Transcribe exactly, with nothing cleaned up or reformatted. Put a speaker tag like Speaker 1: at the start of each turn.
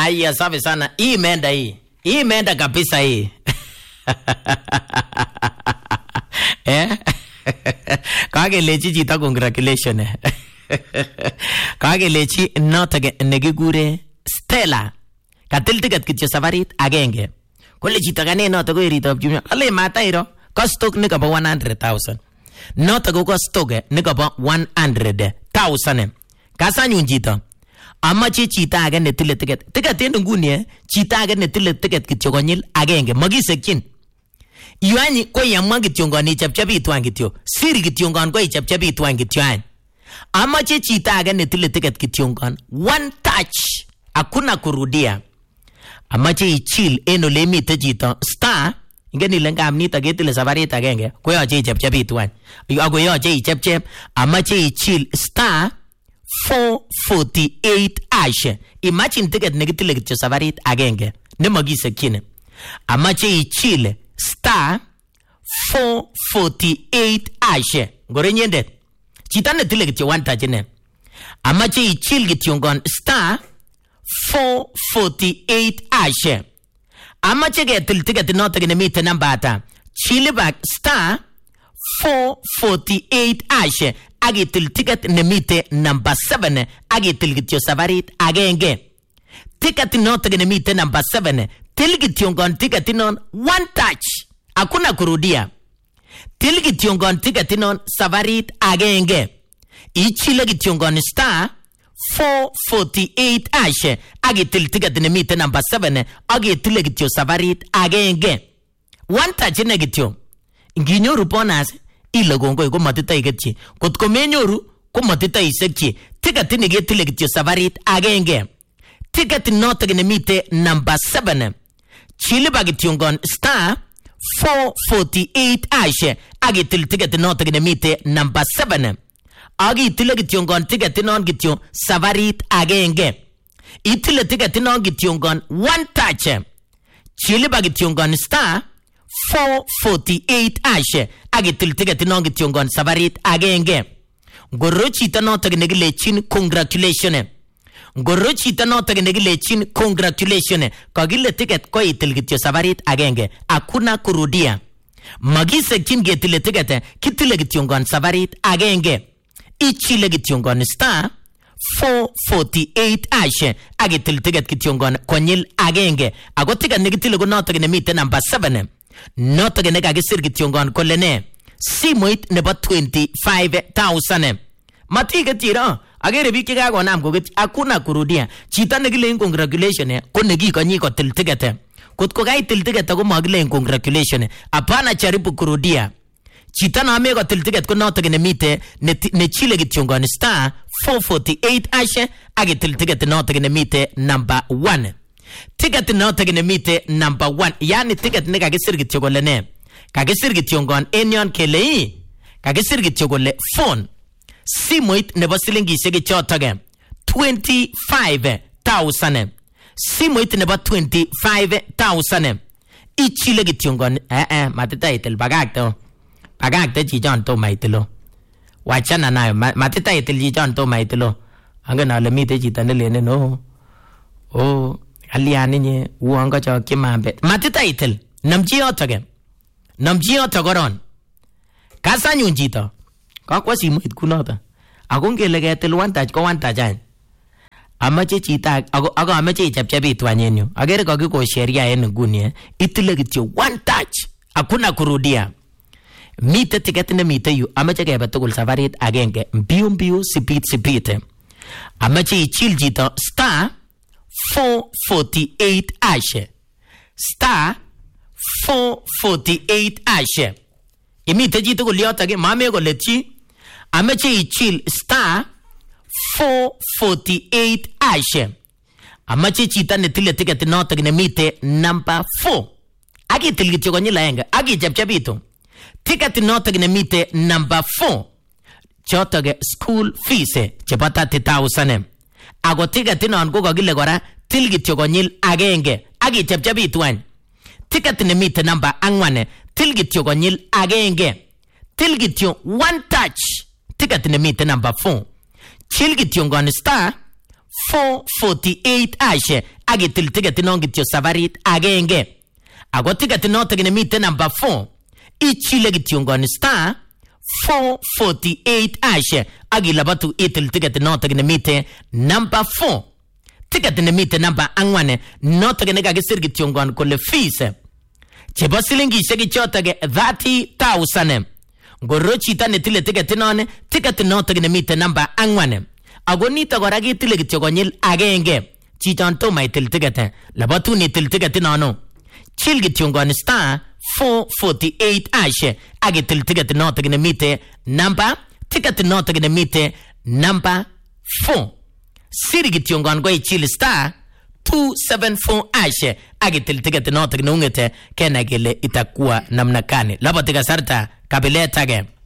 Speaker 1: Aya, safi sana. Hii imeenda hii. Hii imeenda kabisa hii. Eh? Kagelechi chito congratulations. Kagelechi noto nekikure Stella. Katil ticket kityo safarit agenge. Kole chito kane noto ko eritab Jumia. Ale matairo ko stock ni kabo one hundred thousand. Noto ko stock ni kabo one hundred thousand. Kasanyun chito. Amache chito age netile ticket. Ticket en nguni eh chito age netile ticket kityo konyil agenge. Magisekyin. Yuani ko yamwa kityo ngoni chepchepitwan kityo. Siri kityo ngon ko ichepchepitwan kityo an. Amache chito age netile ticket kityo ngon. One touch. Hakuna kurudia. Amache ichill en ole mite chito star ingen ile ngam nito ketile safarit agenge ko yoche ichepchepitwan. Ako yoche ichepchep. Amache ichill star four forty-eight ash. Imagine ticket nekitile kityo safarit agenge nemagisekyin. Amache ichill star four forty-eight ash. Ngore nyendet. Chita netile kityo one touch ne. Amache ichill kityo ngon star four forty-eight ash. Amache ketil ticket noto nemite namba ata. Chill back star four forty-eight ash. Agitil ticket nemite number seven. Agitil kityo safarit agenge. Ticket noto nemite number seven. Til kityo ngon ticket non one touch. Hakuna kurudia. Til kityo ngon ticket non safarit agenge. Ichile kityo ngon star four forty-eight ash. Agitil ticket nemite number seven. Agitil kityo safarit agenge. One touch ne kityo. Nginyoru bonus ile gongo ko matita iketchi. Kotko menyoru ko matita isekchi. Ticket ni getile kityo safarit agenge. Ticket noto nemite number seven. Chile bagityo ngon star four forty-eight ash. Agitil ticket noto nemite number seven. Agitile kityo ngon ticket non kityo safarit agenge. Itile ticket non kityo ngon one touch. Chile bagityo ngon star four forty-eight ash. Agitil ticket non kityo ngon safarit agenge. Ngoro chito noto negilechin congratulations. Ngoro chito noto negilechin congratulations. Kagile ticket ko itil kityo safarit agenge. Hakuna kurudia. Magisekyin getile ticket kitile kityo ngon safarit agenge. Ichile kityo ngon star four forty-eight ash. Agitil ticket kityo ngon konyil agenge. Ago ticket negitile ko noto nemite number seven. Noto negagisir kityo ngon kole ne simoit nebo twenty-five thousand. Matike tiro agere biik chekagonam koget hakuna kurudia. Chito negilen congratulations ko negikonyi kotil ticket. Kotko kaitil ticket ko magilen congratulations. Hapana jaribu kurudia. Chita na ame kotil ticket ko noto nemite ne chile kityo ngon star four forty-eight ash. Agitil ticket noto nemite number one. Ticket noto nemite number one. Yani ticket ne kagisir kityo kole ne. Kagisir kityo ngon enyon kele i. Kagisir kityo kole phone. Simoit nebo silingishek chotoge twenty-five thousand. Simoit nebo twenty-five thousand. Ichile kityo ngon eh eh matita itil bagakto. Bagakto chichon to maitilo. Wachana nayo matita itil chichon to maitilo. Angen ale mite chito nelene no. Oh aliani nye uongo cho kimambe. Matita itil namchi yotoge. Namchi yoto koron. Kasanyun chito. Kakwa simoit kunoto. Ako ngele ketil one touch ko one touch any. Amache chito ako ako amache ichepchepitwan yenyu. Agere kakiko sheria en nguni eh. Itile kityo one touch. Hakuna kurudia. Mite ticket ne mite yu. Amache kebe tugul safarit agenge. Mbiu mbiu sipit sipit. Amache ichil chito star four forty-eight ash. Star four forty-eight ash. Imite chito kuliota ke mame ko letchi. Amache ichil star four forty-eight ash. Amache chita netile ticket noto nemite number four. Agi til kityo konyila enga. Agi chepchepito. Ticket noto nemite number four. Choto ke school fees chebo thirty thousand. Ago ticket non ko kagile kora til kityo konyil agenge. Agi chepchepitwan. Ticket nemite number angwan. Til kityo konyil agenge. Til kityo one touch. Ticket nemite number four. Chil kityo ngon star four forty-eight ash. agitil ticket non kityo safarit agenge. Ago ticket notok nemite number four ichile kityo ngon star four forty-eight hash agilabatu itil ticket notok nemite number four. Ticket nemite number angwane notok nekakisir kityo ngon kole fees chebo silingishek chotok thirty thousand. Ngoro chita netile ticket none ticket notok nemite number angwane. Ago nito kora kitile kityo konyil agenge. Chiton toma itil ticket labatu nitil ticket nono chil kityo ngon star four forty-eight hash agitil ticket notok nemite number ticket notok nemite number four. Siri kityo ngon go ichil star two seventy-four hash agitil ticket notok nungete kena gele itakuwa namna kani. Labatika sarta kabileta ge.